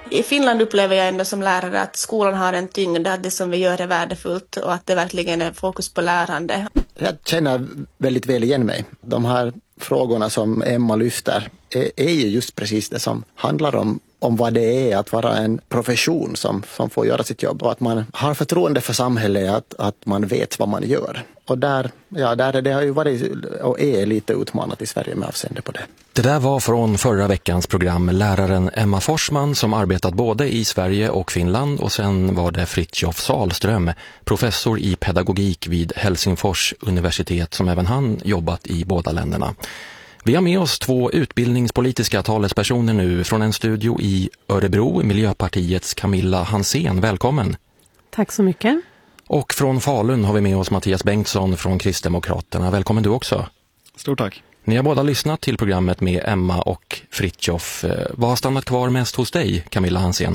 I Finland upplever jag ändå som lärare att skolan har en tyngd, att det som vi gör är värdefullt och att det verkligen är fokus på lärande. Jag känner väldigt väl igen mig. De här frågorna som Emma lyfter är ju just precis det som handlar om vad det är att vara en profession som får göra sitt jobb och att man har förtroende för samhället, att man vet vad man gör. Och där det har ju varit och är lite utmanat i Sverige med avseende på det. Det där var från förra veckans program läraren Emma Forsman som arbetat både i Sverige och Finland, och sen var det Fritjof Salström, professor i pedagogik vid Helsingfors universitet, som även han jobbat i båda länderna. Vi har med oss 2 utbildningspolitiska talespersoner nu från en studio i Örebro, Miljöpartiets Camilla Hansén. Välkommen! Tack så mycket! Och från Falun har vi med oss Mattias Bengtsson från Kristdemokraterna. Välkommen du också! Stort tack! Ni har båda lyssnat till programmet med Emma och Fritjof. Vad har stannat kvar mest hos dig, Camilla Hansén?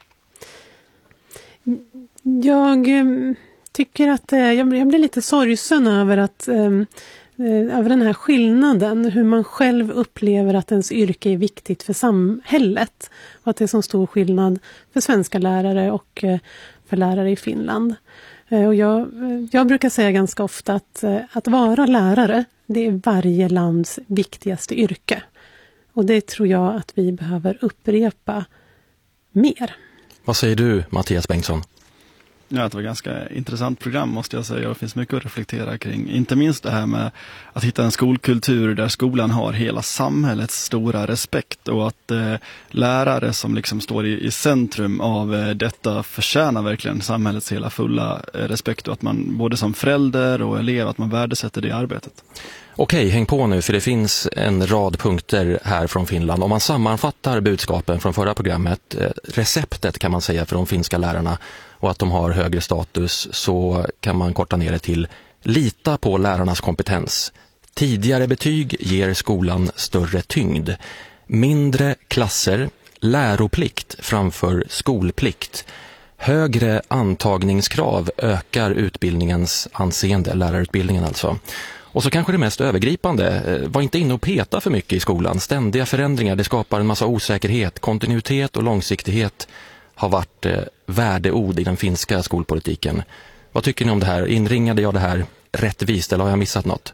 Jag tycker att jag blir lite sorgsen över att över den här skillnaden, hur man själv upplever att ens yrke är viktigt för samhället och att det är så stor skillnad för svenska lärare och för lärare i Finland. Och jag brukar säga ganska ofta att vara lärare, det är varje lands viktigaste yrke. Och det tror jag att vi behöver upprepa mer. Vad säger du, Mattias Bengtsson? Ja, det var ett ganska intressant program måste jag säga. Det finns mycket att reflektera kring. Inte minst det här med att hitta en skolkultur där skolan har hela samhällets stora respekt och att lärare som liksom står i centrum av detta förtjänar verkligen samhällets hela fulla respekt och att man både som förälder och elev att man värdesätter det arbetet. Okej, häng på nu för det finns en rad punkter här från Finland. Om man sammanfattar budskapen från förra programmet, receptet kan man säga för de finska lärarna och att de har högre status, så kan man korta ner det till lita på lärarnas kompetens. Tidigare betyg ger skolan större tyngd. Mindre klasser, läroplikt framför skolplikt. Högre antagningskrav ökar utbildningens anseende, lärarutbildningen alltså. Och så kanske det mest övergripande, var inte inne och peta för mycket i skolan. Ständiga förändringar, det skapar en massa osäkerhet. Kontinuitet och långsiktighet har varit värdeord i den finska skolpolitiken. Vad tycker ni om det här? Inringade jag det här rättvist eller har jag missat något?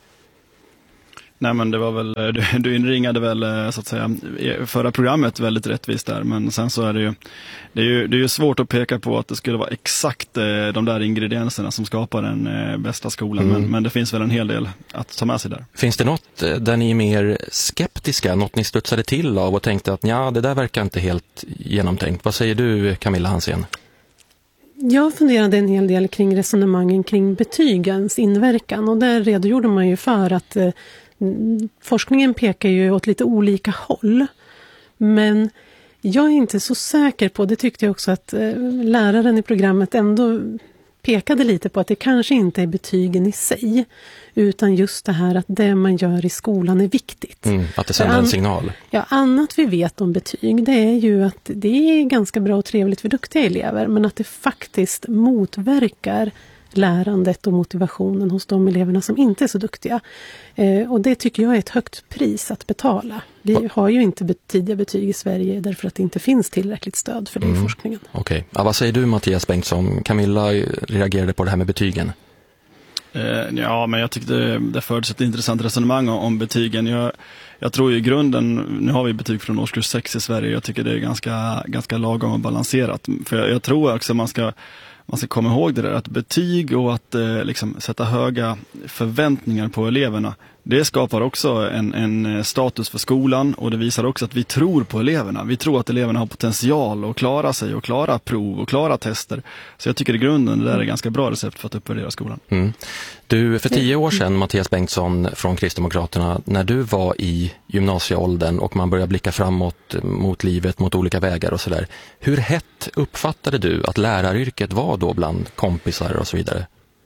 Nej, men det var väl, du inringade väl så att säga förra programmet väldigt rättvist där, men sen så är det är ju svårt att peka på att det skulle vara exakt de där ingredienserna som skapar den bästa skolan, men det finns väl en hel del att ta med sig där. Finns det något där ni är mer skeptiska, något ni studsade till av och tänkte att ja, det där verkar inte helt genomtänkt? Vad säger du, Camilla Hansén? Jag funderade en hel del kring resonemangen kring betygens inverkan, och där redogjorde man ju för att forskningen pekar ju åt lite olika håll. Men jag är inte så säker på, det tyckte jag också att läraren i programmet ändå pekade lite på, att det kanske inte är betygen i sig, utan just det här att det man gör i skolan är viktigt. Att det sänder en signal. Ja, annat vi vet om betyg, det är ju att det är ganska bra och trevligt för duktiga elever, men att det faktiskt motverkar lärandet och motivationen hos de eleverna som inte är så duktiga. Och det tycker jag är ett högt pris att betala. Vi har ju inte tidiga betyg i Sverige därför att det inte finns tillräckligt stöd för det i forskningen. Okej. Ja, vad säger du, Mattias Bengtsson? Camilla reagerade på det här med betygen. Ja, men jag tyckte det fördes ett intressant resonemang om betygen. Jag tror i grunden, nu har vi betyg från årskurs 6 i Sverige, jag tycker det är ganska lagom och balanserat. För jag tror också man ska komma ihåg det där, att betyg och att liksom sätta höga förväntningar på eleverna, det skapar också en status för skolan, och det visar också att vi tror på eleverna. Vi tror att eleverna har potential att klara sig och klara prov och klara tester. Så jag tycker i grunden det där är ganska bra recept för att uppvärdera skolan. Du, för 10 år sedan, Mattias Bengtsson från Kristdemokraterna, när du var i gymnasieåldern och man började blicka framåt mot livet, mot olika vägar och sådär. Hur hett uppfattade du att läraryrket var då bland kompisar och så vidare?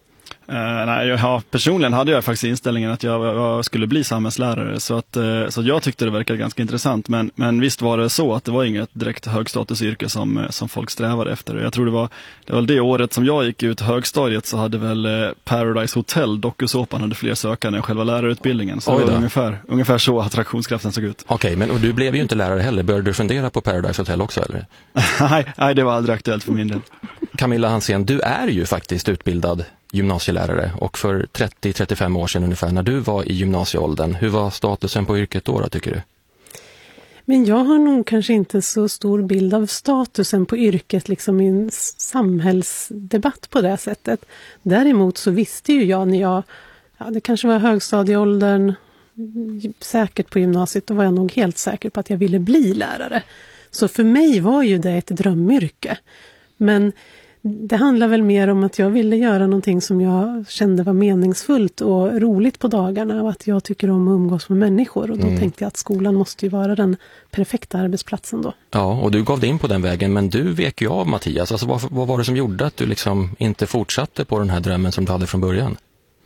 Personligen hade jag faktiskt inställningen att jag skulle bli samhällslärare, så jag tyckte det verkade ganska intressant, men visst var det så att det var inget direkt högstatusyrke som folk strävade efter. Jag tror det var det året som jag gick ut högstadiet, så hade väl Paradise Hotel, dokusåpan, hade fler sökande än själva lärarutbildningen, så det var ungefär så attraktionskraften såg ut. Okej, men och du blev ju inte lärare heller. Började du fundera på Paradise Hotel också, eller? Nej, det var aldrig aktuellt för min del. Camilla Hansén, du är ju faktiskt utbildad gymnasielärare, och för 30-35 år sedan ungefär, när du var i gymnasieåldern, hur var statusen på yrket då, tycker du? Men jag har nog kanske inte så stor bild av statusen på yrket liksom i en samhällsdebatt på det sättet. Däremot så visste ju jag när det kanske var högstadieåldern, säkert på gymnasiet, då var jag nog helt säker på att jag ville bli lärare. Så för mig var ju det ett drömyrke. Men det handlar väl mer om att jag ville göra någonting som jag kände var meningsfullt och roligt på dagarna, och att jag tycker om att umgås med människor, och då tänkte jag att skolan måste ju vara den perfekta arbetsplatsen då. Ja, och du gav dig in på den vägen, men du vek ju av, Mattias. Alltså, vad var det som gjorde att du liksom inte fortsatte på den här drömmen som du hade från början?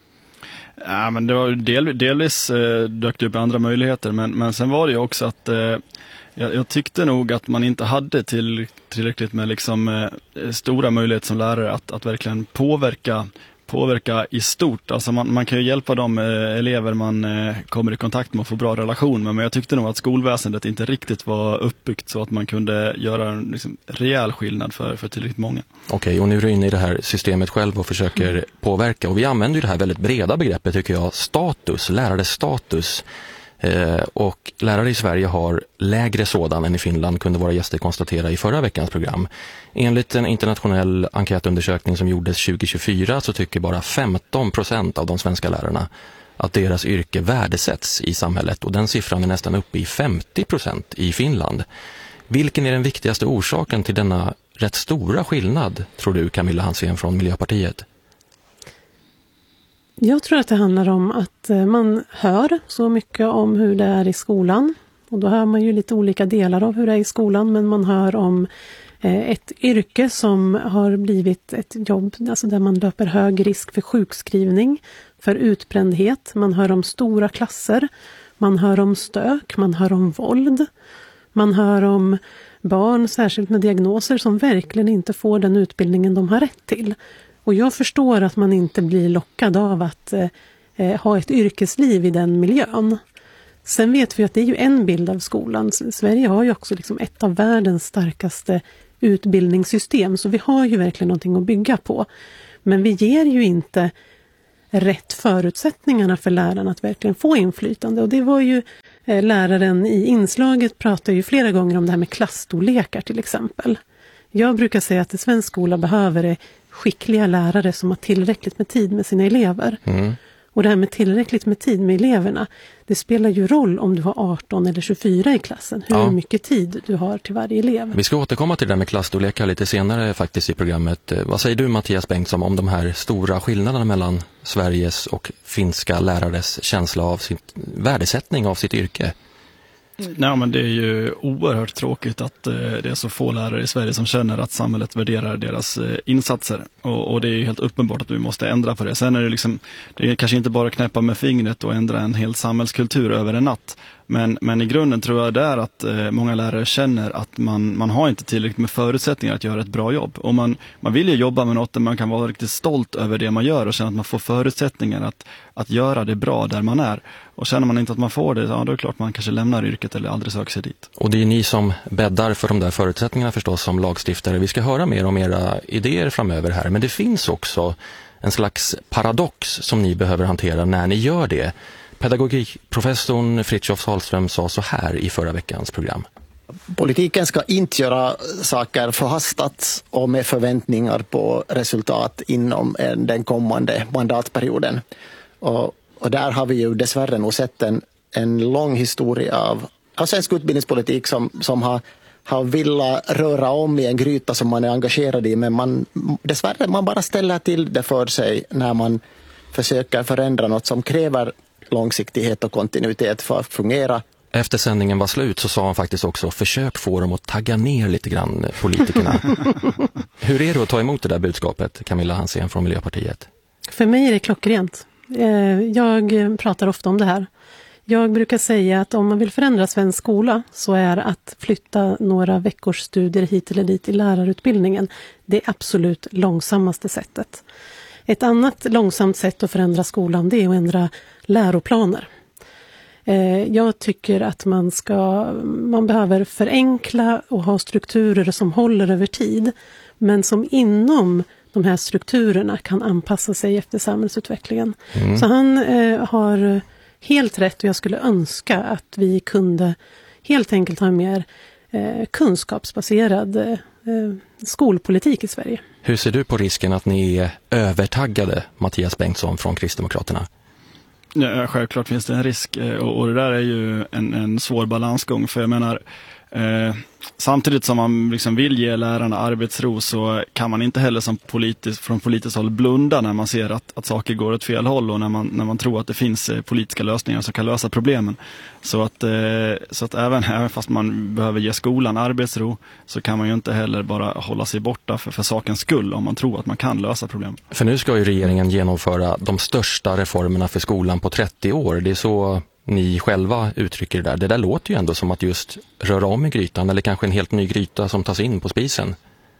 Ja, men det var delvis dök det upp andra möjligheter, men sen var det ju också att jag tyckte nog att man inte hade tillräckligt med liksom, stora möjligheter som lärare att verkligen påverka i stort. Alltså man kan ju hjälpa de elever man kommer i kontakt med och få bra relation med, men jag tyckte nog att skolväsendet inte riktigt var uppbyggt så att man kunde göra en liksom, rejäl skillnad för tillräckligt många. Okej, och nu är du inne i det här systemet själv och försöker påverka, och vi använder ju det här väldigt breda begreppet, tycker jag, status, lärares status. Och lärare i Sverige har lägre sådan än i Finland, kunde våra gäster konstatera i förra veckans program. Enligt en internationell enkätundersökning som gjordes 2024 så tycker bara 15% av de svenska lärarna att deras yrke värdesätts i samhället, och den siffran är nästan uppe i 50% i Finland. Vilken är den viktigaste orsaken till denna rätt stora skillnad, tror du, Camilla Hansén från Miljöpartiet? Jag tror att det handlar om att man hör så mycket om hur det är i skolan. Och då hör man ju lite olika delar av hur det är i skolan. Men man hör om ett yrke som har blivit ett jobb, alltså där man löper hög risk för sjukskrivning, för utbrändhet. Man hör om stora klasser. Man hör om stök. Man hör om våld. Man hör om barn, särskilt med diagnoser, som verkligen inte får den utbildningen de har rätt till. Och jag förstår att man inte blir lockad av att ha ett yrkesliv i den miljön. Sen vet vi att det är ju en bild av skolan. Sverige har ju också liksom ett av världens starkaste utbildningssystem. Så vi har ju verkligen någonting att bygga på. Men vi ger ju inte rätt förutsättningarna för lärarna att verkligen få inflytande. Och det var ju läraren i inslaget pratade ju flera gånger om det här med klassstorlekar till exempel. Jag brukar säga att det svensk skola behöver är skickliga lärare som har tillräckligt med tid med sina elever. Och det här med tillräckligt med tid med eleverna, det spelar ju roll om du har 18 eller 24 i klassen. Hur mycket tid du har till varje elev. Vi ska återkomma till det med klassstorlekar lite senare faktiskt i programmet. Vad säger du, Mattias Bengtsson, om de här stora skillnaderna mellan Sveriges och finska lärares känsla av sin värdesättning av sitt yrke? Nej, men det är ju oerhört tråkigt att det är så få lärare i Sverige som känner att samhället värderar deras insatser. Och det är ju helt uppenbart att vi måste ändra på det. Sen är det kanske inte bara knäppa med fingret och ändra en hel samhällskultur över en natt. Men i grunden tror jag det är att många lärare känner att man har inte tillräckligt med förutsättningar att göra ett bra jobb. Och man vill ju jobba med något där man kan vara riktigt stolt över det man gör och känna att man får förutsättningar att göra det bra där man är. Och känner man inte att man får det, då är det klart man kanske lämnar yrket eller aldrig söker sig dit. Och det är ni som bäddar för de där förutsättningarna förstås som lagstiftare. Vi ska höra mer om era idéer framöver här, men det finns också en slags paradox som ni behöver hantera när ni gör det. Pedagogikprofessorn Fritiof Sahlström sa så här i förra veckans program. Politiken ska inte göra saker förhastat och med förväntningar på resultat inom den kommande mandatperioden. Och där har vi ju dessvärre nog sett en lång historia av svensk utbildningspolitik som har velat röra om i en gryta som man är engagerad i, men dessvärre man bara ställer till det för sig när man försöker förändra något som kräver långsiktighet och kontinuitet för att fungera. Efter sändningen var slut så sa han faktiskt också: försök få dem att tagga ner lite grann politikerna. Hur är det att ta emot det där budskapet, Camilla Hansén från Miljöpartiet? För mig är det klockrent. Jag pratar ofta om det här. Jag brukar säga att om man vill förändra svensk skola så är att flytta några veckors studier hit eller dit i lärarutbildningen det absolut långsammaste sättet. Ett annat långsamt sätt att förändra skolan det är att ändra läroplaner. Jag tycker att man behöver förenkla och ha strukturer som håller över tid, men som inom de här strukturerna kan anpassa sig efter samhällsutvecklingen. Så han har helt rätt, och jag skulle önska att vi kunde helt enkelt ha en mer kunskapsbaserad skolpolitik i Sverige. Hur ser du på risken att ni är övertaggade, Mattias Bengtsson från Kristdemokraterna? Ja, självklart finns det en risk, och det där är ju en svår balansgång, för jag menar samtidigt som man liksom vill ge lärarna arbetsro så kan man inte heller från politiskt håll blunda när man ser att saker går åt fel håll och när man tror att det finns politiska lösningar som kan lösa problemen. Så att även fast man behöver ge skolan arbetsro så kan man ju inte heller bara hålla sig borta för sakens skull om man tror att man kan lösa problem. För nu ska ju regeringen genomföra de största reformerna för skolan på 30 år. Det är så ni själva uttrycker det där. Det där låter ju ändå som att just röra om i grytan, eller kanske en helt ny gryta som tas in på spisen.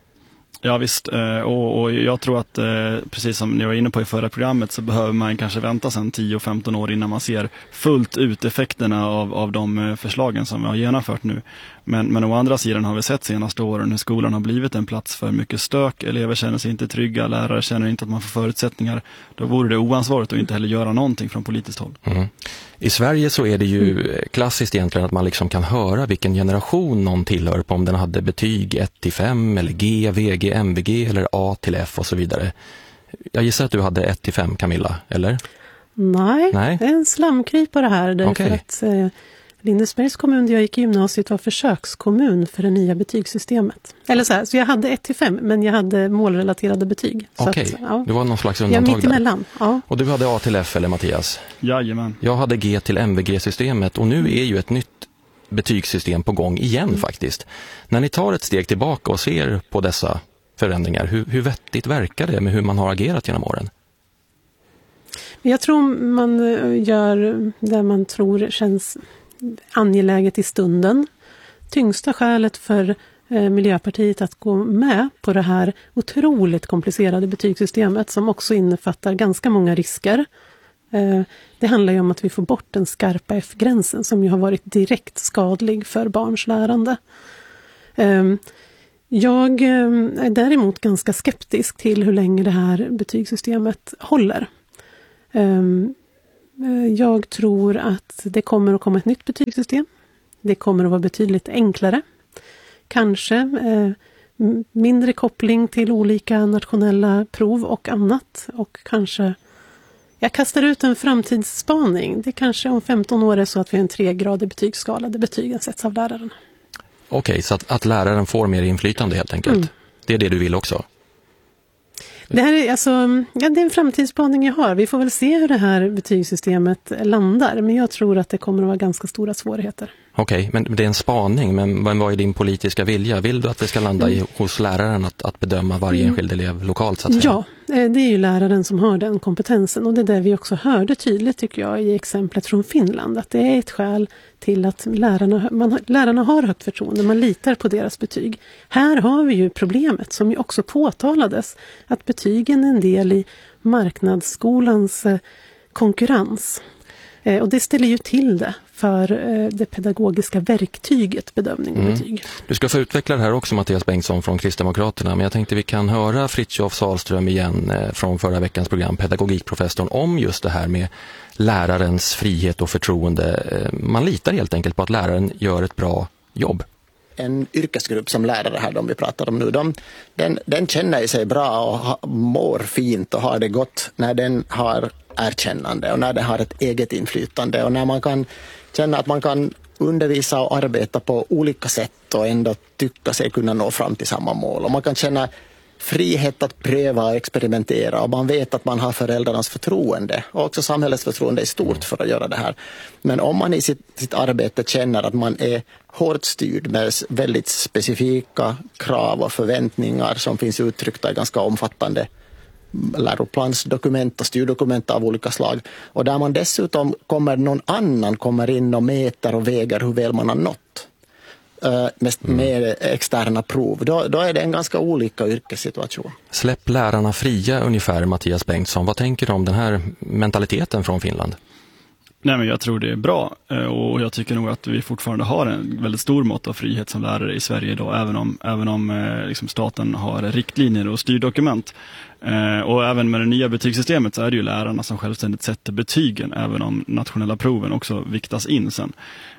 Ja visst, och jag tror att precis som ni var inne på i förra programmet så behöver man kanske vänta sedan 10-15 år innan man ser fullt ut effekterna av de förslagen som vi har genomfört nu. Men å andra sidan har vi sett senaste åren hur skolan har blivit en plats för mycket stök, elever känner sig inte trygga, lärare känner inte att man får förutsättningar. Då vore det oansvarigt att inte heller göra någonting från politiskt håll. I Sverige så är det ju klassiskt egentligen att man liksom kan höra vilken generation någon tillhör på, om den hade betyg 1-5 eller G, VG, MVG eller A till F och så vidare. Jag gissar att du hade 1-5, Camilla, eller? Nej, det är en slamkrypare här. Därför att Lindesbergs kommun där jag gick i gymnasiet var försökskommun för det nya betygssystemet. Eller så jag hade 1-5 men jag hade målrelaterade betyg. Okej, det var någon slags undantag mitt emellan. Ja. Och du hade A till F eller Mattias? Jajamän. Jag hade G till MVG-systemet och nu är ju ett nytt betygssystem på gång igen faktiskt. När ni tar ett steg tillbaka och ser på dessa förändringar, hur vettigt verkar det med hur man har agerat genom åren? Jag tror man gör det man tror känns angeläget i stunden. Tyngsta skälet för Miljöpartiet att gå med på det här otroligt komplicerade betygssystemet som också innefattar ganska många risker. Det handlar ju om att vi får bort den skarpa F-gränsen som ju har varit direkt skadlig för barns lärande. Jag är däremot ganska skeptisk till hur länge det här betygssystemet håller. Jag tror att det kommer att komma ett nytt betygssystem. Det kommer att vara betydligt enklare. Kanske mindre koppling till olika nationella prov och annat. Och kanske, jag kastar ut en framtidsspaning. Det kanske om 15 år är så att vi har en 3-gradig betygsskala där betygen sätts av läraren. Okej, så att läraren får mer inflytande helt enkelt. Det är det du vill också? Det här är, det är en framtidsspaning jag har. Vi får väl se hur det här betygssystemet landar. Men jag tror att det kommer att vara ganska stora svårigheter. Okej, men det är en spaning. Men vad är din politiska vilja? Vill du att det ska landa hos läraren att bedöma varje enskild elev lokalt så att säga? Ja, det är ju läraren som har den kompetensen. Och det är det vi också hörde tydligt tycker jag i exemplet från Finland. Att det är ett skäl till att lärarna har högt förtroende. Man litar på deras betyg. Här har vi ju problemet som ju också påtalades. Att betygen är en del i marknadsskolans konkurrens. Och det ställer ju till det för det pedagogiska verktyget bedömning och betyg. Du ska få utveckla det här också, Mattias Bengtsson från Kristdemokraterna, men jag tänkte vi kan höra Fritiof Sahlström igen från förra veckans program, pedagogikprofessorn, om just det här med lärarens frihet och förtroende. Man litar helt enkelt på att läraren gör ett bra jobb. En yrkesgrupp som lärare här, de vi pratar om nu, den känner sig bra och mår fint och har det gott när den har erkännande och när den har ett eget inflytande och när man kan känna att man kan undervisa och arbeta på olika sätt och ändå tycka sig kunna nå fram till samma mål. Och man kan känna frihet att pröva och experimentera och man vet att man har föräldrarnas förtroende och också samhällets förtroende är stort för att göra det här. Men om man i sitt arbete känner att man är hårt styrd med väldigt specifika krav och förväntningar som finns uttryckta i ganska omfattande läroplansdokument och styrdokument av olika slag. Och där man dessutom någon annan kommer in och mäter och väger hur väl man har nått med externa prov. Då är det en ganska olika yrkessituation. Släpp lärarna fria ungefär, Mattias Bengtsson. Vad tänker du om den här mentaliteten från Finland? Nej, men jag tror det är bra och jag tycker nog att vi fortfarande har en väldigt stor mått av frihet som lärare i Sverige idag, även om liksom staten har riktlinjer och styrdokument. Och även med det nya betygssystemet så är det ju lärarna som självständigt sätter betygen, även om nationella proven också viktas in sen.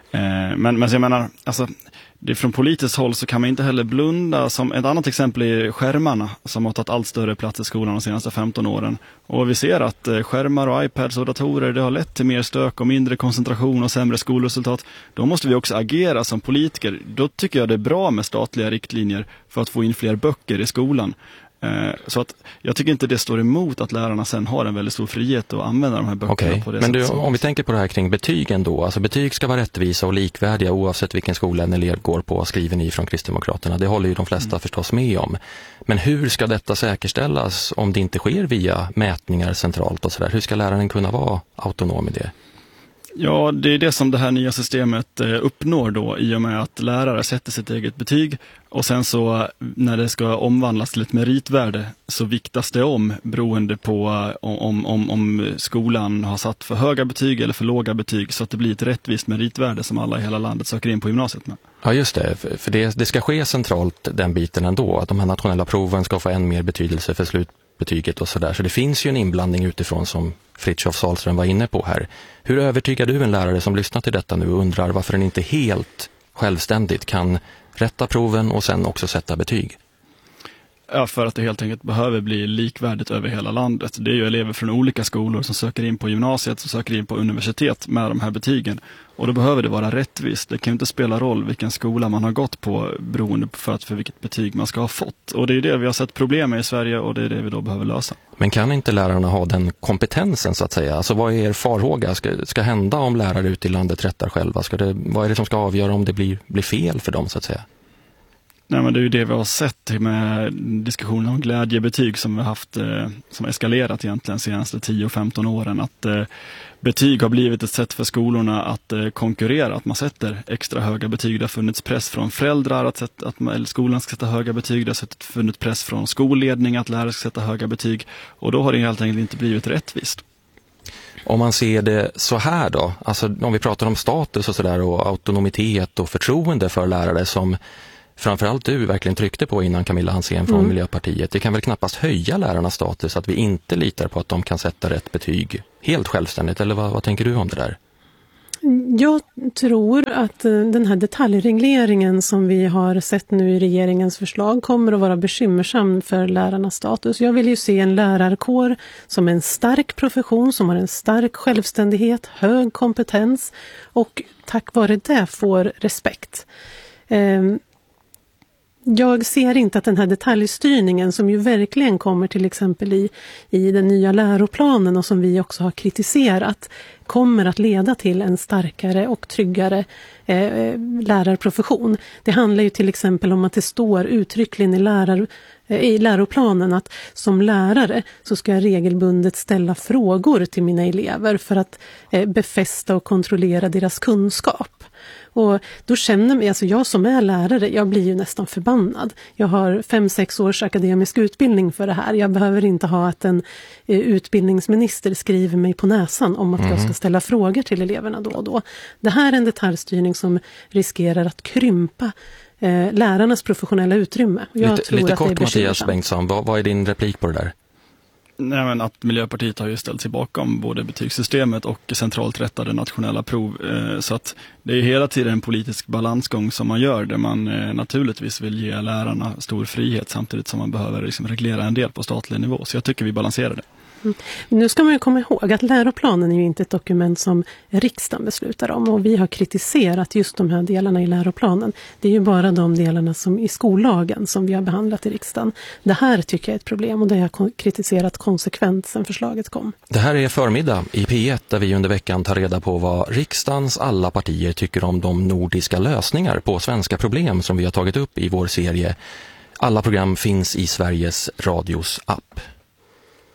Men jag menar, alltså, det från politiskt håll så kan man inte heller blunda. Som ett annat exempel är skärmarna som har tagit allt större plats i skolan de senaste 15 åren. Och vi ser att skärmar och iPads och datorer, det har lett till mer stök och mindre koncentration och sämre skolresultat. Då måste vi också agera som politiker. Då tycker jag det är bra med statliga riktlinjer för att få in fler böcker i skolan. Så att jag tycker inte det står emot att lärarna sen har en väldigt stor frihet att använda de här böckerna på det sättet. Men om vi tänker på det här kring betygen då, alltså betyg ska vara rättvisa och likvärdiga oavsett vilken skola en elev går på, skriver ni från Kristdemokraterna. Det håller ju de flesta förstås med om. Men hur ska detta säkerställas om det inte sker via mätningar centralt och sådär? Hur ska läraren kunna vara autonom i det? Ja, det är det som det här nya systemet uppnår då, i och med att lärare sätter sitt eget betyg och sen så när det ska omvandlas till ett meritvärde så viktas det om beroende på om skolan har satt för höga betyg eller för låga betyg, så att det blir ett rättvist meritvärde som alla i hela landet söker in på gymnasiet med. Ja, just det. För det ska ske centralt, den biten ändå, att de här nationella proven ska få än mer betydelse för slutbetyget och sådär. Så det finns ju en inblandning utifrån som Fritiof Sahlström var inne på här. Hur övertygar du en lärare som lyssnar till detta nu och undrar varför den inte helt självständigt kan rätta proven och sen också sätta betyg? Ja, för att det helt enkelt behöver bli likvärdigt över hela landet. Det är ju elever från olika skolor som söker in på gymnasiet, som söker in på universitet med de här betygen. Och då behöver det vara rättvist. Det kan inte spela roll vilken skola man har gått på beroende på för vilket betyg man ska ha fått. Och det är det vi har sett problem med i Sverige och det är det vi då behöver lösa. Men kan inte lärarna ha den kompetensen så att säga? Alltså vad är er farhåga? Ska hända om lärare ute i landet rättar själva? Vad är det som ska avgöra om det blir fel för dem så att säga? Nej, men det är ju det vi har sett med diskussionen om glädjebetyg som vi har haft, som eskalerat egentligen de senaste 10-15 åren. Att betyg har blivit ett sätt för skolorna att konkurrera, att man sätter extra höga betyg. Det har funnits press från föräldrar att skolan ska sätta höga betyg. Det har funnits press från skolledning att lärare ska sätta höga betyg. Och då har det helt enkelt inte blivit rättvist. Om man ser det så här då, alltså om vi pratar om status och sådär och autonomitet och förtroende för lärare som framförallt du verkligen tryckte på innan, Camilla Hansén från Miljöpartiet. Det kan väl knappast höja lärarnas status att vi inte litar på att de kan sätta rätt betyg helt självständigt, eller vad tänker du om det där? Jag tror att den här detaljregleringen som vi har sett nu i regeringens förslag kommer att vara bekymmersam för lärarnas status. Jag vill ju se en lärarkår som är en stark profession, som har en stark självständighet, hög kompetens och tack vare det får respekt. Jag ser inte att den här detaljstyrningen som ju verkligen kommer till exempel i den nya läroplanen och som vi också har kritiserat kommer att leda till en starkare och tryggare lärarprofession. Det handlar ju till exempel om att det står uttryckligen i läroplanen att som lärare så ska jag regelbundet ställa frågor till mina elever för att befästa och kontrollera deras kunskap. Och då känner jag, alltså jag som är lärare, jag blir ju nästan förbannad. Jag har 5-6 års akademisk utbildning för det här. Jag behöver inte ha att en utbildningsminister skriver mig på näsan om att jag ska ställa frågor till eleverna då och då. Det här är en detaljstyrning som riskerar att krympa lärarnas professionella utrymme. Lite kort, Mattias Bengtsson, vad är din replik på det där? Nej, men att Miljöpartiet har ju ställt sig bakom både betygssystemet och centralt rättade nationella prov. Så att det är hela tiden en politisk balansgång som man gör där man naturligtvis vill ge lärarna stor frihet samtidigt som man behöver liksom reglera en del på statlig nivå. Så jag tycker vi balanserar det. Nu ska man ju komma ihåg att läroplanen är ju inte ett dokument som riksdagen beslutar om och vi har kritiserat just de här delarna i läroplanen. Det är ju bara de delarna som i skollagen som vi har behandlat i riksdagen. Det här tycker jag är ett problem och det har jag kritiserat konsekvent sedan förslaget kom. Det här är förmiddag i P1 där vi under veckan tar reda på vad riksdagens alla partier tycker om de nordiska lösningar på svenska problem som vi har tagit upp i vår serie. Alla program finns i Sveriges Radios app.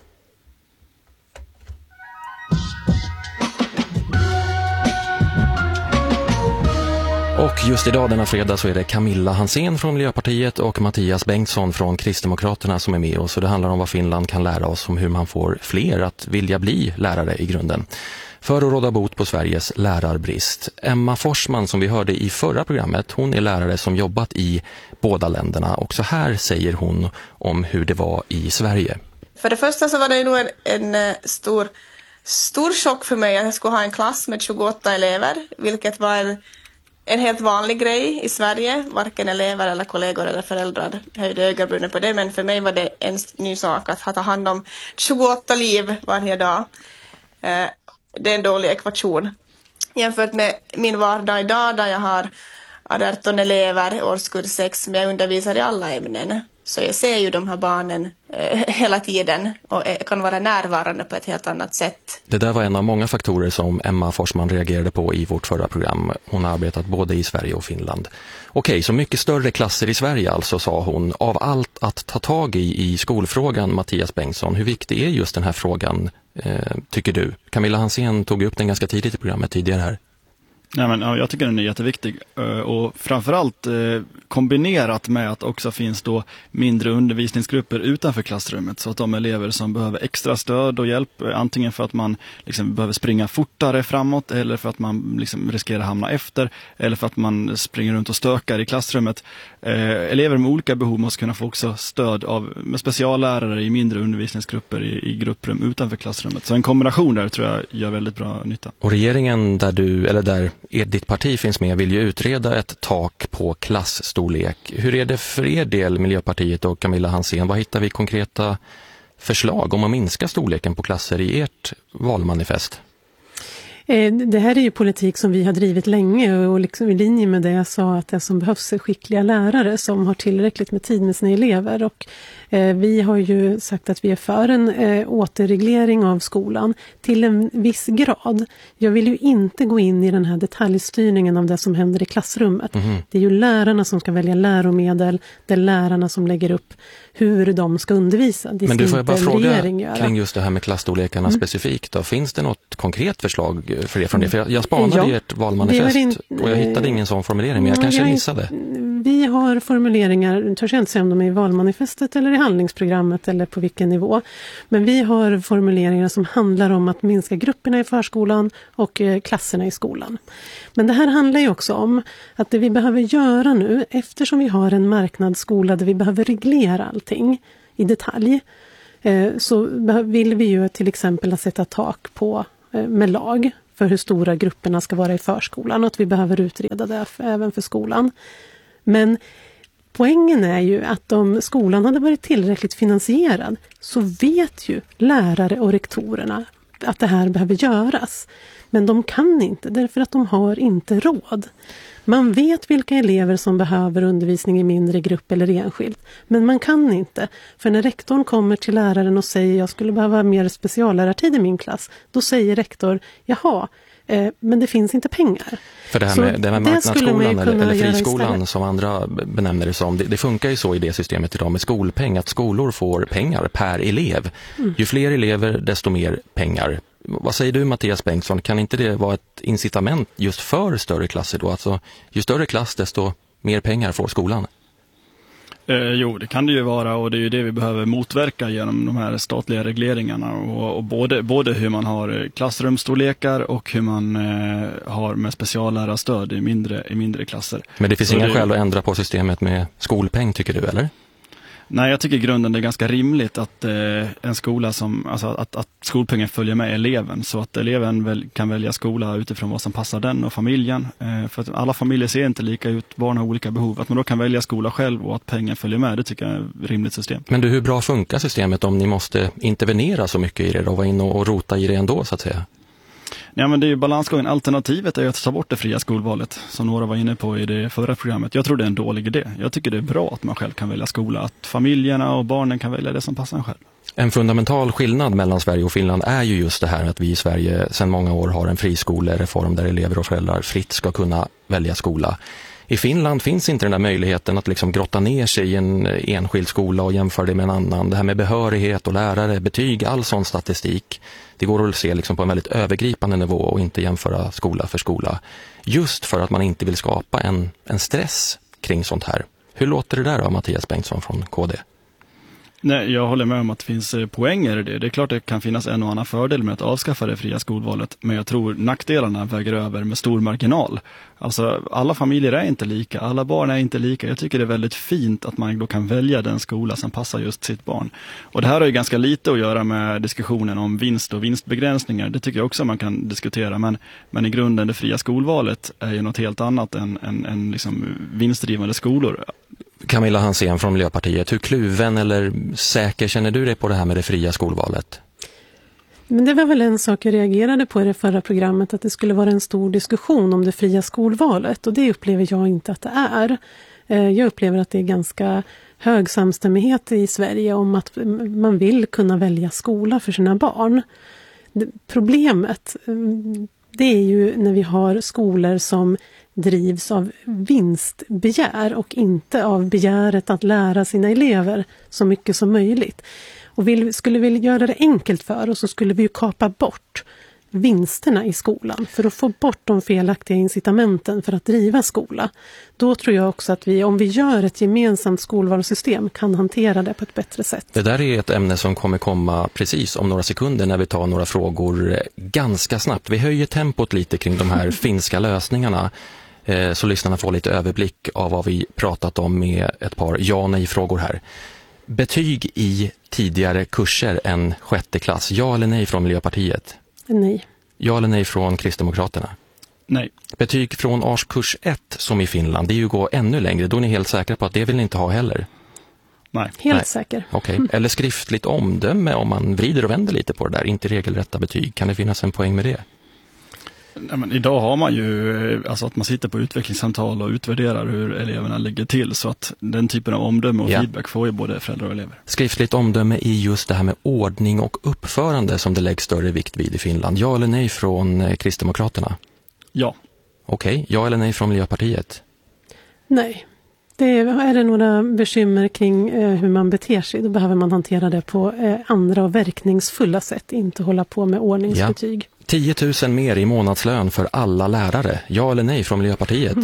just idag denna fredag så är det Camilla Hansén från Miljöpartiet och Mattias Bengtsson från Kristdemokraterna som är med oss. Och det handlar om vad Finland kan lära oss om hur man får fler att vilja bli lärare i grunden. För att råda bot på Sveriges lärarbrist. Emma Forsman som vi hörde i förra programmet, hon är lärare som jobbat i båda länderna. Och så här säger hon om hur det var i Sverige. För det första så var det nog en stor chock för mig att jag skulle ha en klass med 28 elever, vilket var en helt vanlig grej i Sverige. Varken elever eller kollegor eller föräldrar höjde ögonbrynen på det, men för mig var det en ny sak att ta hand om 28 liv varje dag. Det är en dålig ekvation jämfört med min vardag idag där jag har 18 elever i årskurs 6 men jag undervisar i alla ämnen. Så jag ser ju de här barnen hela tiden och kan vara närvarande på ett helt annat sätt. Det där var en av många faktorer som Emma Forsman reagerade på i vårt förra program. Hon har arbetat både i Sverige och Finland. Okej, så mycket större klasser i Sverige alltså, sa hon. Av allt att ta tag i skolfrågan, Mattias Bengtsson, hur viktig är just den här frågan, tycker du? Camilla Hansén tog upp den ganska tidigt i programmet tidigare här. Nej, men, ja, jag tycker den är jätteviktig och framförallt kombinerat med att också finns då mindre undervisningsgrupper utanför klassrummet så att de elever som behöver extra stöd och hjälp, antingen för att man liksom behöver springa fortare framåt eller för att man liksom riskerar att hamna efter eller för att man springer runt och stökar i klassrummet. Elever med olika behov måste kunna få också stöd med speciallärare i mindre undervisningsgrupper i grupprum utanför klassrummet. Så en kombination där tror jag gör väldigt bra nytta. Och regeringen där ditt parti finns med vill ju utreda ett tak på klassstorlek. Hur är det för er del, Miljöpartiet och Camilla Hansén? Vad hittar vi konkreta förslag om att minska storleken på klasser i ert valmanifest? Det här är ju politik som vi har drivit länge och liksom i linje med det jag sa att det som behövs är skickliga lärare som har tillräckligt med tid med sina elever och vi har ju sagt att vi är för en återreglering av skolan till en viss grad. Jag vill ju inte gå in i den här detaljstyrningen av det som händer i klassrummet. Det är ju lärarna som ska välja läromedel, det är lärarna som lägger upp hur de ska undervisa. Men du får jag bara fråga kring just det här med klassstorlekarna specifikt då. Finns det något konkret förslag för er från det? För jag spanade i ert valmanifest och jag hittade ingen sån formulering, men jag kanske missade. Vi har formuleringar, törs jag inte säga om de är i valmanifestet eller i handlingsprogrammet eller på vilken nivå. Men vi har formuleringar som handlar om att minska grupperna i förskolan och klasserna i skolan. Men det här handlar ju också om att det vi behöver göra nu, eftersom vi har en marknadsskola där vi behöver reglera allting i detalj, så vill vi ju till exempel sätta tak på med lag för hur stora grupperna ska vara i förskolan och att vi behöver utreda det även för skolan. Men poängen är ju att om skolan hade varit tillräckligt finansierad så vet ju lärare och rektorerna att det här behöver göras. Men de kan inte därför att de har inte råd. Man vet vilka elever som behöver undervisning i mindre grupp eller enskilt. Men man kan inte. För när rektorn kommer till läraren och säger jag skulle behöva mer speciallärartid i min klass. Då säger rektor, jaha, men det finns inte pengar. För det här med marknadsskolan eller friskolan som andra benämner det som, det funkar ju så i det systemet idag med skolpeng att skolor får pengar per elev. Ju fler elever desto mer pengar. Vad säger du, Mattias Bengtsson? Kan inte det vara ett incitament just för större klasser då? Alltså ju större klass desto mer pengar får skolan. Jo, det kan det ju vara och det är ju det vi behöver motverka genom de här statliga regleringarna och både hur man har klassrumsstorlekar och hur man har med speciallärarstöd i mindre klasser. Men det finns inga skäl att ändra på systemet med skolpeng, tycker du, eller? Nej, jag tycker i grunden det är ganska rimligt att en skola att skolpengen följer med eleven så att eleven kan välja skola utifrån vad som passar den och familjen. För att alla familjer ser inte lika ut, barn har olika behov. Att man då kan välja skola själv och att pengen följer med, det tycker jag är ett rimligt system. Men hur bra funkar systemet om ni måste intervenera så mycket i det och vara in och rota i det ändå så att säga? Ja, men det är ju balansgången. Alternativet är att ta bort det fria skolvalet som några var inne på i det förra programmet. Jag tror det är en dålig idé. Jag tycker det är bra att man själv kan välja skola. Att familjerna och barnen kan välja det som passar en själv. En fundamental skillnad mellan Sverige och Finland är ju just det här att vi i Sverige sedan många år har en friskolereform där elever och föräldrar fritt ska kunna välja skola. I Finland finns inte den där möjligheten att liksom grotta ner sig i en enskild skola och jämföra det med en annan. Det här med behörighet och lärare, betyg, all sån statistik. Det går att se liksom på en väldigt övergripande nivå och inte jämföra skola för skola. Just för att man inte vill skapa en stress kring sånt här. Hur låter det där då, Mattias Bengtsson från KD? Nej, jag håller med om att det finns poänger i det. Det är klart att det kan finnas en och annan fördel med att avskaffa det fria skolvalet. Men jag tror nackdelarna väger över med stor marginal. Alltså alla familjer är inte lika, alla barn är inte lika. Jag tycker det är väldigt fint att man då kan välja den skola som passar just sitt barn. Och det här har ju ganska lite att göra med diskussionen om vinst och vinstbegränsningar. Det tycker jag också man kan diskutera. Men i grunden det fria skolvalet är ju något helt annat än liksom vinstdrivande skolor. Camilla Hansén från Miljöpartiet, hur kluven eller säker känner du dig på det här med det fria skolvalet? Men det var väl en sak jag reagerade på i det förra programmet, att det skulle vara en stor diskussion om det fria skolvalet, och det upplever jag inte att det är. Jag upplever att det är ganska hög samstämmighet i Sverige om att man vill kunna välja skola för sina barn. Problemet, det är ju när vi har skolor som drivs av vinstbegär och inte av begäret att lära sina elever så mycket som möjligt. Och skulle vi göra det enkelt för oss så skulle vi ju kapa bort vinsterna i skolan för att få bort de felaktiga incitamenten för att driva skola. Då tror jag också att om vi gör ett gemensamt skolvalssystem kan hantera det på ett bättre sätt. Det där är ett ämne som kommer komma precis om några sekunder när vi tar några frågor ganska snabbt. Vi höjer tempot lite kring de här finska lösningarna så lyssnarna får lite överblick av vad vi pratat om med ett par ja- och nej-frågor här. Betyg i tidigare kurser än 6:e klass, ja eller nej från Miljöpartiet? Nej. Ja eller nej från Kristdemokraterna? Nej. Betyg från årskurs 1 som i Finland, det är ju gå ännu längre. Då är ni helt säkra på att det vill ni inte ha heller? Nej. Helt säker. Okej. Eller skriftligt omdöme om man vrider och vänder lite på det där, inte regelrätta betyg. Kan det finnas en poäng med det? Nej, men idag har man ju alltså att man sitter på utvecklingssamtal och utvärderar hur eleverna ligger till, så att den typen av omdöme och feedback får ju både föräldrar och elever. Skriftligt omdöme i just det här med ordning och uppförande som det läggs större vikt vid i Finland. Ja eller nej från Kristdemokraterna? Ja. Okej. Ja eller nej från Miljöpartiet? Nej. Är det några bekymmer kring hur man beter sig, då behöver man hantera det på andra och verkningsfulla sätt, inte hålla på med ordningsbetyg. 10 000 mer i månadslön för alla lärare. Ja eller nej från Miljöpartiet?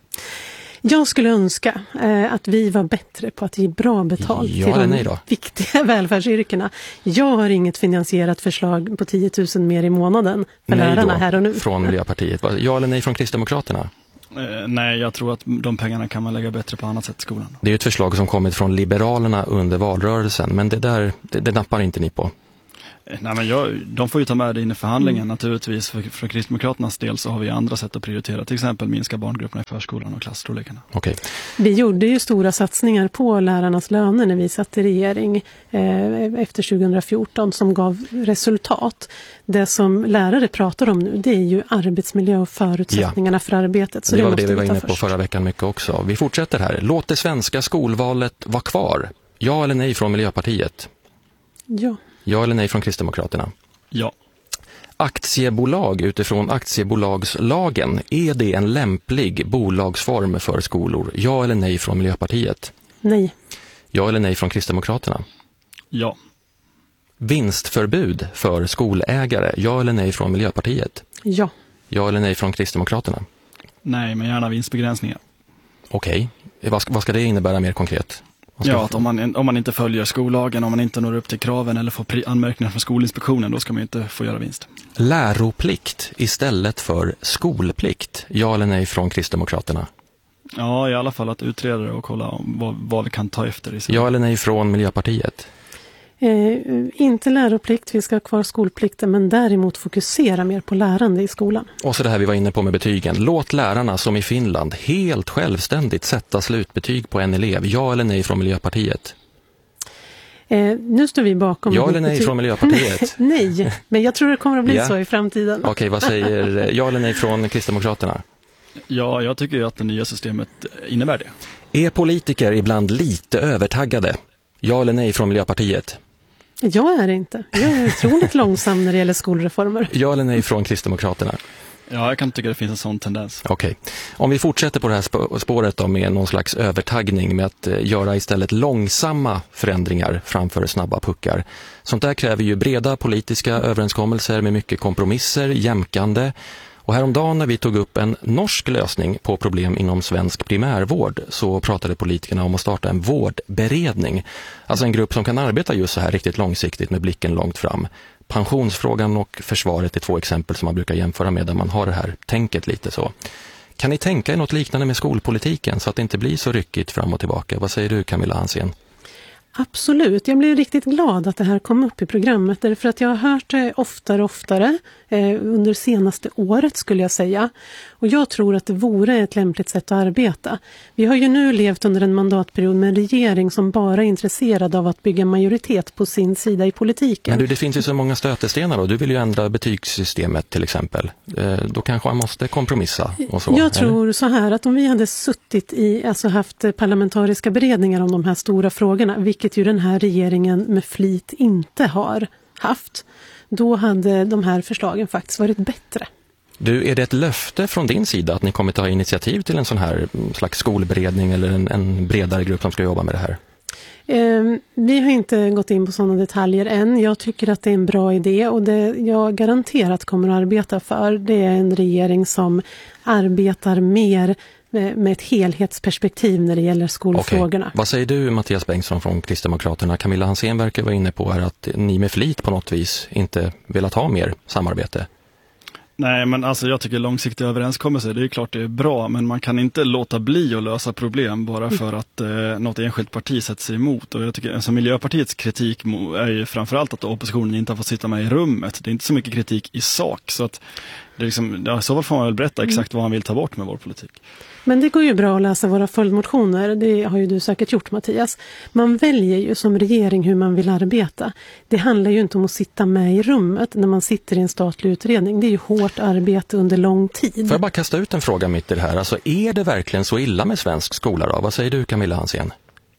Jag skulle önska att vi var bättre på att ge bra betalt till de viktiga välfärdsyrkena. Jag har inget finansierat förslag på 10 000 mer i månaden för lärarna här och nu. Från Miljöpartiet. Ja eller nej från Kristdemokraterna? Nej, jag tror att de pengarna kan man lägga bättre på annat sätt i skolan. Det är ett förslag som kommit från Liberalerna under valrörelsen, men det nappar inte ni på. Nej, men de får ju ta med det in i förhandlingen naturligtvis. För Kristdemokraternas del så har vi andra sätt att prioritera, till exempel minska barngrupperna i förskolan och klassstorlekarna. Okay. Vi gjorde ju stora satsningar på lärarnas löner när vi satt i regering efter 2014 som gav resultat. Det som lärare pratar om nu, det är ju arbetsmiljö och förutsättningarna för arbetet. Så det var måste det vi var inne först på förra veckan mycket också. Vi fortsätter här. Låt det svenska skolvalet vara kvar. Ja eller nej från Miljöpartiet? Ja. Ja eller nej från Kristdemokraterna? Ja. Aktiebolag utifrån aktiebolagslagen, är det en lämplig bolagsform för skolor? Ja eller nej från Miljöpartiet? Nej. Ja eller nej från Kristdemokraterna? Ja. Vinstförbud för skolägare? Ja eller nej från Miljöpartiet? Ja. Ja eller nej från Kristdemokraterna? Nej, men gärna vinstbegränsningar. Okej. Vad ska det innebära mer konkret? Ja, att om man inte följer skollagen, om man inte når upp till kraven eller får anmärkningar från Skolinspektionen, då ska man inte få göra vinst. Läroplikt istället för skolplikt? Ja eller nej från Kristdemokraterna? Ja, i alla fall att utreda det och kolla vad vi kan ta efter. Ja eller nej från Miljöpartiet? Inte läroplikt, vi ska ha kvar skolplikten, men däremot fokusera mer på lärande i skolan. Och så det här vi var inne på med betygen. Låt lärarna som i Finland helt självständigt sätta slutbetyg på en elev. Ja eller nej från Miljöpartiet? Nu står vi bakom... Ja eller nej från Miljöpartiet? Nej, men jag tror det kommer att bli så i framtiden. Okej, vad säger ja eller nej från Kristdemokraterna? Ja, jag tycker ju att det nya systemet innebär det. Är politiker ibland lite övertaggade? Ja eller nej från Miljöpartiet? Jag är inte. Jag är otroligt långsam när det gäller skolreformer. Ja eller nej från Kristdemokraterna? Ja, jag kan tycka det finns en sån tendens. Okej. Om vi fortsätter på det här spåret då med någon slags övertaggning med att göra istället långsamma förändringar framför snabba puckar. Sånt där kräver ju breda politiska överenskommelser med mycket kompromisser, jämkande. Och häromdagen när vi tog upp en norsk lösning på problem inom svensk primärvård så pratade politikerna om att starta en vårdberedning. Alltså en grupp som kan arbeta just så här riktigt långsiktigt med blicken långt fram. Pensionsfrågan och försvaret är 2 exempel som man brukar jämföra med där man har det här tänket lite så. Kan ni tänka er något liknande med skolpolitiken så att det inte blir så ryckigt fram och tillbaka? Vad säger du, Camilla Hansén? Absolut, jag blir riktigt glad att det här kom upp i programmet därför att jag har hört det oftare under senaste året skulle jag säga. Och jag tror att det vore ett lämpligt sätt att arbeta. Vi har ju nu levt under en mandatperiod med en regering som bara är intresserad av att bygga majoritet på sin sida i politiken. Men du, det finns ju så många stötestenar då. Du vill ju ändra betygssystemet till exempel. Då kanske man måste kompromissa och så. Jag tror så här att om vi hade haft parlamentariska beredningar om de här stora frågorna, vilket ju den här regeringen med flit inte har haft, då hade de här förslagen faktiskt varit bättre. Du, är det ett löfte från din sida att ni kommer ta initiativ till en sån här slags skolberedning eller en bredare grupp som ska jobba med det här? Vi har inte gått in på sådana detaljer än. Jag tycker att det är en bra idé och det jag garanterat kommer att arbeta för, det är en regering som arbetar mer med ett helhetsperspektiv när det gäller skolfrågorna. Okej. Vad säger du, Mattias Bengtsson från Kristdemokraterna? Camilla Hansén verkar vara inne på här att ni med flit på något vis inte velat ha mer samarbete. Nej, men alltså jag tycker långsiktiga överenskommelser, det är klart det är bra, men man kan inte låta bli att lösa problem bara för att något enskilt parti sätter sig emot. Och jag tycker, alltså Miljöpartiets kritik är ju framförallt att oppositionen inte har fått sitta med i rummet. Det är inte så mycket kritik i sak, så att det är liksom, så får man väl berätta exakt vad man vill ta bort med vår politik. Men det går ju bra att läsa våra följdmotioner, det har ju du säkert gjort, Mattias. Man väljer ju som regering hur man vill arbeta. Det handlar ju inte om att sitta med i rummet när man sitter i en statlig utredning. Det är ju hårt arbete under lång tid. Får jag bara kasta ut en fråga mitt i det här? Alltså, är det verkligen så illa med svensk skola då? Vad säger du, Camilla Hansén?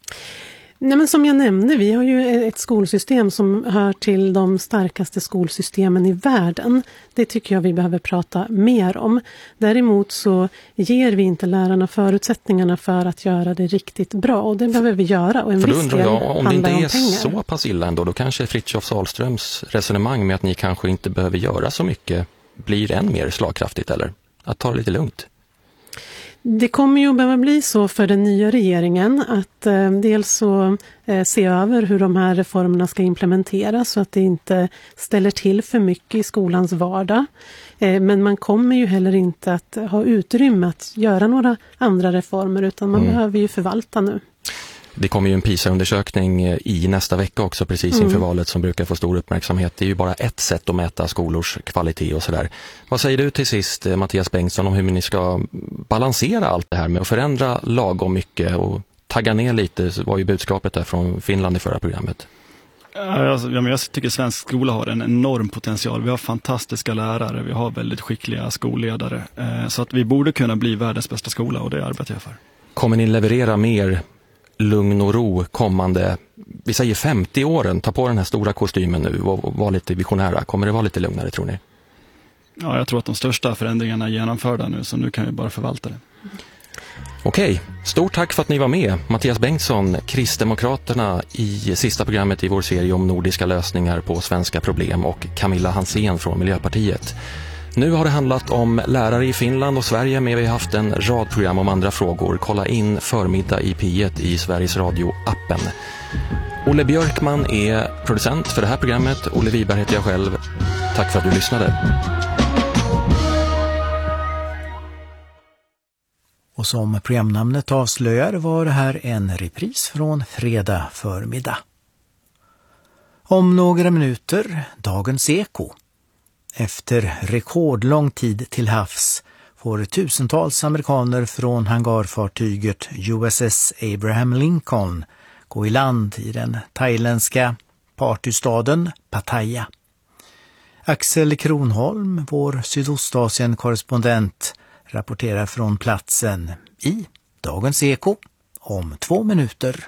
Nej, men som jag nämnde, vi har ju ett skolsystem som hör till de starkaste skolsystemen i världen. Det tycker jag vi behöver prata mer om. Däremot så ger vi inte lärarna förutsättningarna för att göra det riktigt bra, och det behöver vi göra. Och en för då viss undrar del jag, om det inte är pengar. så pass illa ändå, då kanske Fritiof Sahlströms resonemang med att ni kanske inte behöver göra så mycket blir än mer slagkraftigt, eller? Att ta det lite lugnt. Det kommer ju att behöva bli så för den nya regeringen att dels så se över hur de här reformerna ska implementeras så att det inte ställer till för mycket i skolans vardag. Men man kommer ju heller inte att ha utrymme att göra några andra reformer, utan man behöver ju förvalta nu. Det kommer ju en PISA-undersökning i nästa vecka också, precis inför valet, som brukar få stor uppmärksamhet. Det är ju bara ett sätt att mäta skolors kvalitet och sådär. Vad säger du till sist, Mattias Bengtsson, om hur ni ska balansera allt det här med att förändra lagom mycket och tagga ner lite? Så var ju budskapet där från Finland i förra programmet. Jag tycker svensk skola har en enorm potential. Vi har fantastiska lärare, vi har väldigt skickliga skolledare. Så att vi borde kunna bli världens bästa skola, och det arbetar jag för. Kommer ni leverera mer lugn och ro kommande, vi säger 50 åren? Ta på den här stora kostymen nu och var lite visionära. Kommer det vara lite lugnare, tror ni? Ja, jag tror att de största förändringarna är genomförda nu, så nu kan vi bara förvalta det. Okej, stort tack för att ni var med. Mattias Bengtsson, Kristdemokraterna, i sista programmet i vår serie om nordiska lösningar på svenska problem, och Camilla Hansén från Miljöpartiet. Nu har det handlat om lärare i Finland och Sverige, men vi har haft en rad program om andra frågor. Kolla in Förmiddag i P1 i Sveriges Radio-appen. Olle Björkman är producent för det här programmet. Olle Wiberg heter jag själv. Tack för att du lyssnade. Och som programnamnet avslöjar var det här en repris från fredag förmiddag. Om några minuter, Dagens Eko. Efter rekordlång tid till havs får tusentals amerikaner från hangarfartyget USS Abraham Lincoln gå i land i den thailändska partystaden Pattaya. Axel Kronholm, vår Sydostasien-korrespondent, rapporterar från platsen i Dagens Eko om 2 minuter.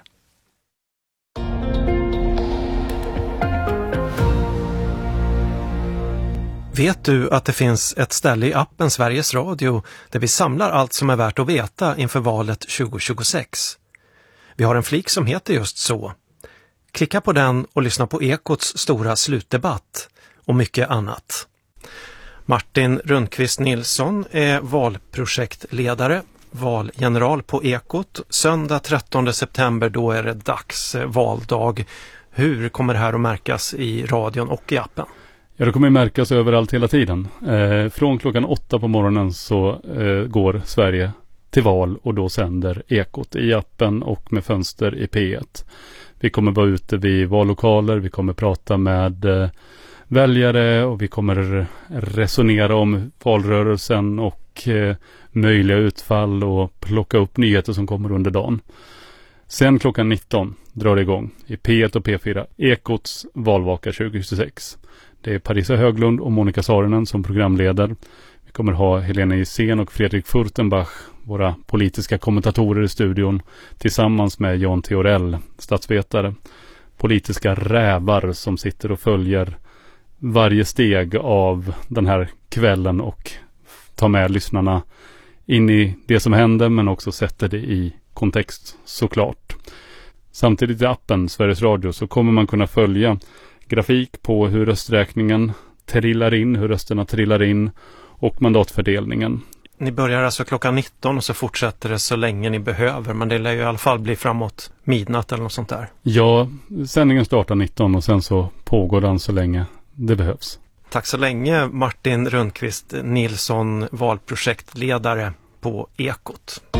Vet du att det finns ett ställe i appen Sveriges Radio där vi samlar allt som är värt att veta inför valet 2026? Vi har en flik som heter just så. Klicka på den och lyssna på Ekots stora slutdebatt och mycket annat. Martin Rundqvist Nilsson är valprojektledare, valgeneral på Ekot. Söndag 13 september, då är det dags, valdag. Hur kommer det här att märkas i radion och i appen? Ja, det kommer märkas överallt hela tiden. Från klockan 8 på morgonen så går Sverige till val och då sänder Ekot i appen och med fönster i P1. Vi kommer vara ute vid vallokaler, vi kommer prata med väljare och vi kommer resonera om valrörelsen och möjliga utfall och plocka upp nyheter som kommer under dagen. Sen klockan 19 drar det igång i P1 och P4 Ekots valvaka 2026. Det är Parisa Höglund och Monica Saarinen som programleder. Vi kommer ha Helena Gissén och Fredrik Furtenbach, våra politiska kommentatorer i studion, tillsammans med Jan Theorell, statsvetare. Politiska rävar som sitter och följer varje steg av den här kvällen och tar med lyssnarna in i det som händer, men också sätter det i kontext såklart. Samtidigt i appen Sveriges Radio så kommer man kunna följa grafik på hur rösträkningen trillar in, hur rösterna trillar in och mandatfördelningen. Ni börjar alltså klockan 19 och så fortsätter det så länge ni behöver, men det lär ju i alla fall bli framåt midnatt eller något sånt där. Ja, sändningen startar 19 och sen så pågår den så länge det behövs. Tack så länge Martin Rundqvist Nilsson, valprojektledare på Ekot.